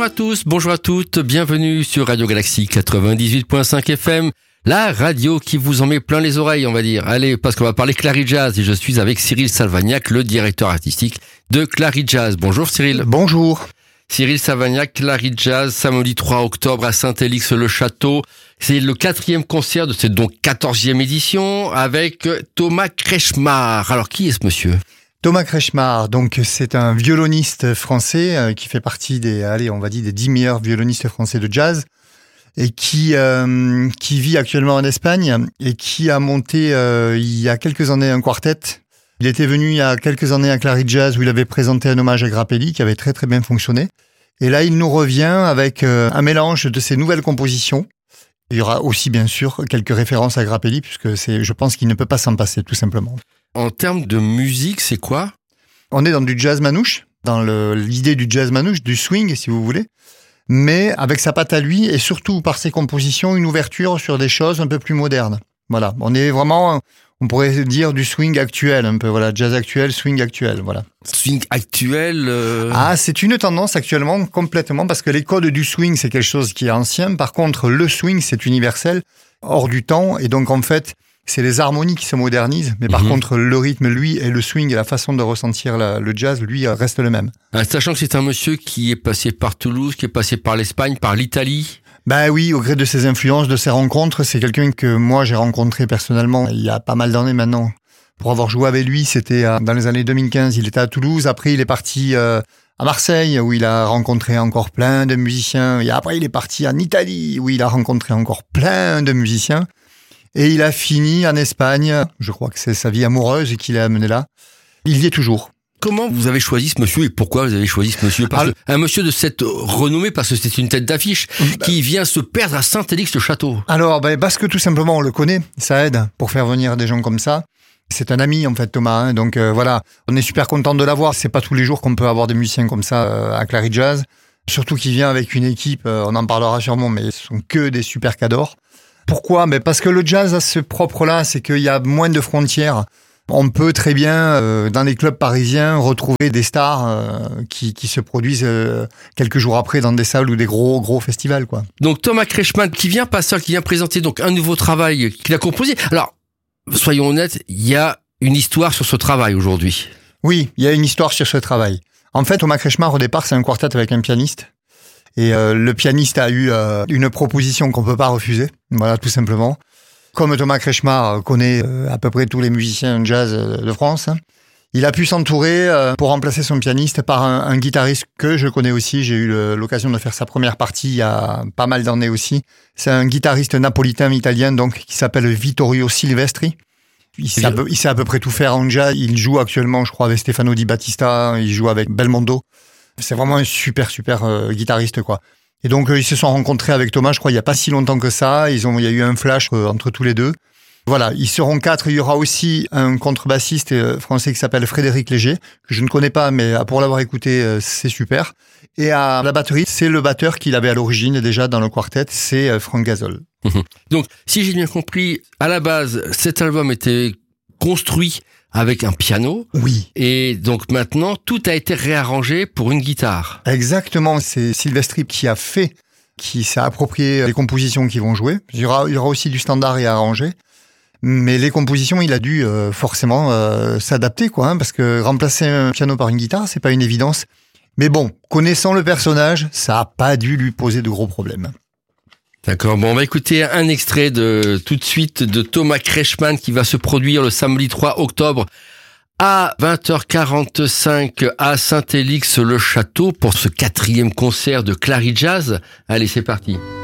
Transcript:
Bonjour à tous, bonjour à toutes, bienvenue sur Radio Galaxie 98.5 FM, la radio qui vous en met plein les oreilles, on va dire. Allez, parce qu'on va parler Clary Jazz et je suis avec Cyril Salvagnac, le directeur artistique de Clary Jazz. Bonjour Cyril. Bonjour. Cyril Salvagnac, Clary Jazz, samedi 3 octobre à Saint-Élix-le-Château. C'est le 4e concert de cette donc 14e édition avec Thomas Kretschmar. Alors qui est ce monsieur ? Thomas Kretschmar, donc c'est un violoniste français qui fait partie des 10 meilleurs violonistes français de jazz et qui vit actuellement en Espagne et qui a monté il y a quelques années un quartet. Il était venu il y a quelques années à Clary Jazz où il avait présenté un hommage à Grappelli qui avait très très bien fonctionné. Et là, il nous revient avec un mélange de ses nouvelles compositions. Il y aura aussi bien sûr quelques références à Grappelli puisque je pense qu'il ne peut pas s'en passer tout simplement. En termes de musique, c'est quoi ? On est dans du jazz manouche, dans l'idée du jazz manouche, du swing si vous voulez, mais avec sa patte à lui et surtout par ses compositions, une ouverture sur des choses un peu plus modernes. Voilà, on est vraiment, on pourrait dire du swing actuel un peu, voilà, jazz actuel, swing actuel, voilà. Swing actuel Ah, c'est une tendance actuellement complètement parce que les codes du swing c'est quelque chose qui est ancien, par contre le swing c'est universel, hors du temps et donc en fait c'est les harmonies qui se modernisent, mais par contre, le rythme, lui, et le swing et la façon de ressentir le jazz, lui, reste le même. Sachant que c'est un monsieur qui est passé par Toulouse, qui est passé par l'Espagne, par l'Italie. Ben oui, au gré de ses influences, de ses rencontres, c'est quelqu'un que moi, j'ai rencontré personnellement il y a pas mal d'années maintenant. Pour avoir joué avec lui, c'était dans les années 2015, il était à Toulouse, après il est parti à Marseille, où il a rencontré encore plein de musiciens, et après il est parti en Italie, où il a rencontré encore plein de musiciens. Et il a fini en Espagne, je crois que c'est sa vie amoureuse qui l'a amené là. Il y est toujours. Comment vous avez choisi ce monsieur et pourquoi vous avez choisi ce monsieur ? Parce un monsieur de cette renommée, parce que c'est une tête d'affiche, qui vient se perdre à Saint-Élix-le-Château. Alors, parce que tout simplement on le connaît, ça aide pour faire venir des gens comme ça. C'est un ami en fait Thomas, hein, donc voilà, on est super content de l'avoir. C'est pas tous les jours qu'on peut avoir des musiciens comme ça à Clary Jazz. Surtout qu'il vient avec une équipe, on en parlera sûrement, mais ce sont que des super cadors. Pourquoi ? Parce que le jazz a ce propre-là, c'est qu'il y a moins de frontières. On peut très bien, dans les clubs parisiens, retrouver des stars qui se produisent quelques jours après dans des salles ou des gros festivals, quoi. Donc Thomas Kretschmar qui vient présenter donc un nouveau travail qu'il a composé. Alors, soyons honnêtes, il y a une histoire sur ce travail aujourd'hui. Oui, il y a une histoire sur ce travail. En fait, Thomas Kretschmar, au départ, c'est un quartet avec un pianiste. Et le pianiste a eu une proposition qu'on peut pas refuser, voilà, tout simplement. Comme Thomas Kretschmar connaît à peu près tous les musiciens jazz de France, il a pu s'entourer pour remplacer son pianiste par un guitariste que je connais aussi. J'ai eu l'occasion de faire sa première partie il y a pas mal d'années aussi. C'est un guitariste napolitain-italien donc qui s'appelle Vittorio Silvestri. Il sait à peu près tout faire en jazz. Il joue actuellement, je crois, avec Stefano Di Battista. Il joue avec Belmondo. C'est vraiment un super guitariste, quoi. Et donc, ils se sont rencontrés avec Thomas, je crois, il y a pas si longtemps que ça. Il y a eu un flash entre tous les deux. Voilà, ils seront 4. Il y aura aussi un contrebassiste français qui s'appelle Frédéric Léger, que je ne connais pas, mais pour l'avoir écouté, c'est super. Et à la batterie, c'est le batteur qu'il avait à l'origine déjà dans le quartet, c'est Franck Gazol. Donc, si j'ai bien compris, à la base, cet album était construit avec un piano. Oui. Et donc maintenant, tout a été réarrangé pour une guitare. Exactement. C'est Silvestri qui s'est approprié les compositions qu'ils vont jouer. Il y aura aussi du standard et arrangé. Mais les compositions, il a dû forcément s'adapter, quoi, hein, parce que remplacer un piano par une guitare, c'est pas une évidence. Mais bon, connaissant le personnage, ça a pas dû lui poser de gros problèmes. D'accord, bon, on va écouter un extrait tout de suite de Thomas Kretschmar qui va se produire le samedi 3 octobre à 20h45 à Saint-Élix-le-Château pour ce 4e concert de Clary Jazz. Allez, c'est parti.